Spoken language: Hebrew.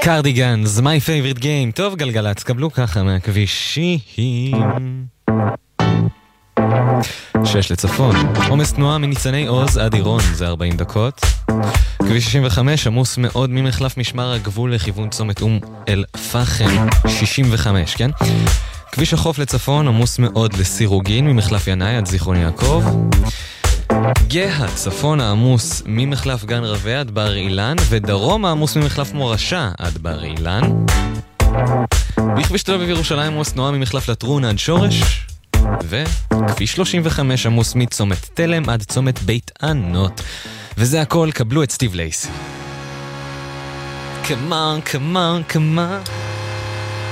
קרדיגנס, my favorite game. טוב, גלגלצ, קבלו ככה מהכבישים. 6 לצפון, עומס תנועה מניצני עוז עד עירון, זה 40 דקות. כביש 65 עמוס מאוד ממחלף משמר הגבול לכיוון צומת אל פחם, 65, כן? כביש החוף לצפון עמוס מאוד לסירוגין ממחלף ינאי עד זיכרון יעקב. גאה צפון העמוס ממחלף גן רווה עד בר אילן, ודרום העמוס ממחלף מורשה עד בר אילן. בכביש תל אביב ירושלים עמוס תנועה ממחלף לטרון עד שורש, וכביש 35 עמוס מצומת תלם עד צומת בית ענות. וזה הכל, קבלו את סטיב לייסי. Come on, come on, come on.